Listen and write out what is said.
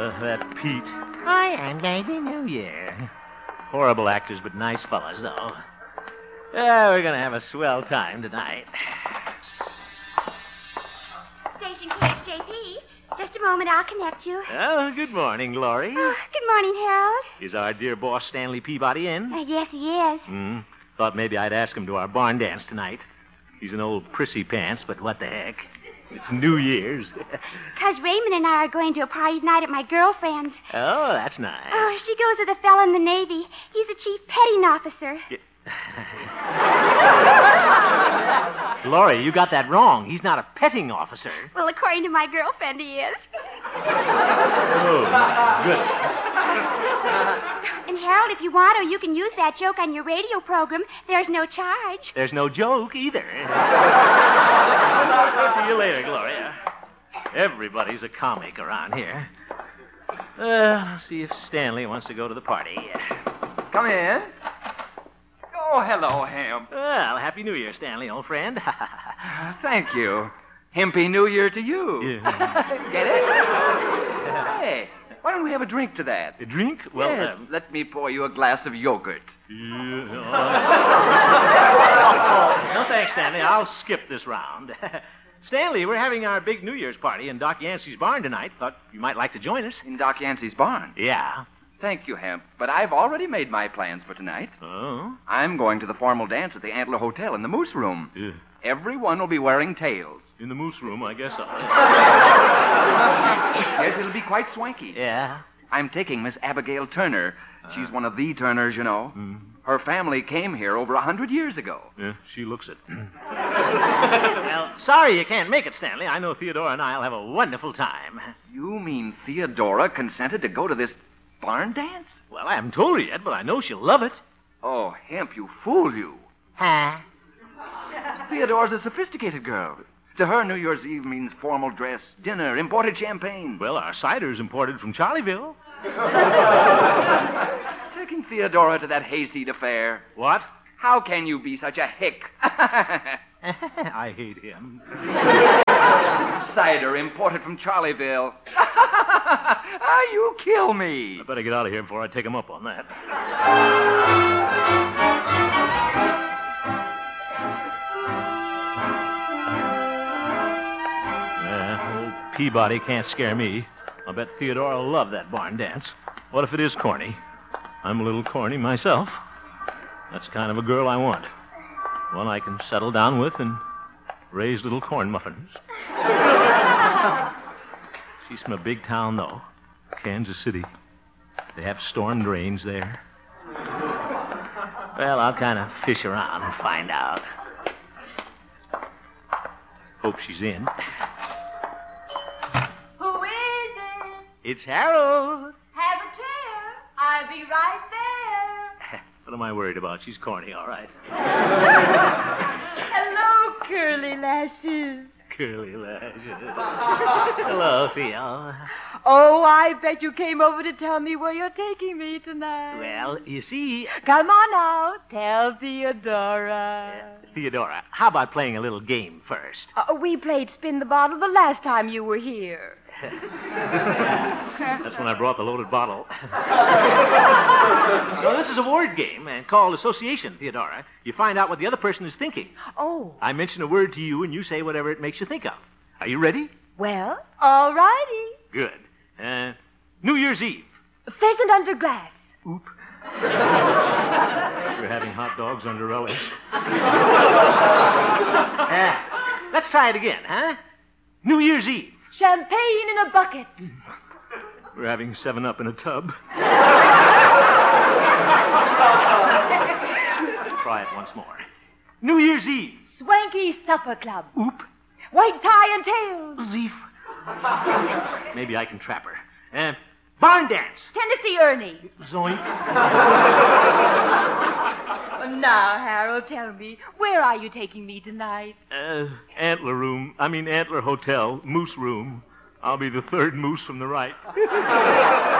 That Pete. Hi, and Baby New Year. Horrible actors, but nice fellas, though. We're going to have a swell time tonight. Station KHJP. Just a moment, I'll connect you. Oh, good morning, Glory. Oh, good morning, Harold. Is our dear boss Stanley Peabody in? Yes, he is. Thought maybe I'd ask him to our barn dance tonight. He's an old prissy pants, but what the heck? It's New Year's. Because Raymond and I are going to a party tonight at my girlfriend's. Oh, that's nice. Oh, she goes with a fellow in the Navy. He's a chief petting officer. Glory, you got that wrong. He's not a petting officer. Well, according to my girlfriend, he is. Oh, good. And Harold, if you want to, you can use that joke on your radio program. There's no charge. There's no joke either. See you later, Gloria. Everybody's a comic around here. I'll see if Stanley wants to go to the party. Come in. Oh, hello, Hemp. Well, Happy New Year, Stanley, old friend. Thank you. Happy New Year to you. Yeah. Get it? Hey, why don't we have a drink to that? A drink? Well, yes, let me pour you a glass of yogurt. No, thanks, Stanley. I'll skip this round. Stanley, we're having our big New Year's party in Doc Yancey's barn tonight. Thought you might like to join us. In Doc Yancey's barn? Yeah. Thank you, Hemp, but I've already made my plans for tonight. Oh? I'm going to the formal dance at the Antler Hotel in the Moose Room. Yeah. Everyone will be wearing tails. In the Moose Room, I guess so. Yes, it'll be quite swanky. Yeah? I'm taking Miss Abigail Turner. She's one of the Turners, you know. Her family came here over 100 years ago. Yeah, she looks it. Well, sorry you can't make it, Stanley. I know Theodora and I'll have a wonderful time. You mean Theodora consented to go to this barn dance? Well, I haven't told her yet, but I know she'll love it. Oh, Hemp, you fool you. Huh? Theodora's a sophisticated girl. To her, New Year's Eve means formal dress, dinner, imported champagne. Well, our cider's imported from Charlieville. Taking Theodora to that hayseed affair. What? How can you be such a hick? I hate him. Cider imported from Charlieville. You kill me. I better get out of here before I take him up on that. Old Peabody can't scare me. I'll bet Theodora will love that barn dance. What if it is corny? I'm a little corny myself. That's the kind of a girl I want. One I can settle down with and raise little corn muffins. She's from a big town, though. Kansas City. They have storm drains there. Well, I'll kind of fish around and find out. Hope she's in. Who is it? It's Harold. Have a chair. I'll be right there. What am I worried about? She's corny, all right. Hello, curly lashes. Curly lashes. Hello, Theo. Oh, I bet you came over to tell me where you're taking me tonight. Well, you see... Come on out. Tell Theodora. Theodora, how about playing a little game first? We played Spin the Bottle the last time you were here. That's when I brought the loaded bottle. No, this is a word game called association, Theodora. You find out what the other person is thinking. Oh. I mention a word to you, and you say whatever it makes you think of. Are you ready? Well, all righty. Good. New Year's Eve. Pheasant under glass. Oop. We're having hot dogs under relish. Let's try it again, huh? New Year's Eve. Champagne in a bucket. We're having 7-Up in a tub. Try it once more. New Year's Eve. Swanky Supper Club. Oop. White tie and tails. Zeef. Maybe I can trap her. Barn dance. Tennessee Ernie. Zoink. Now, Harold, tell me, where are you taking me tonight? Antler Hotel, Moose Room. I'll be the third moose from the right.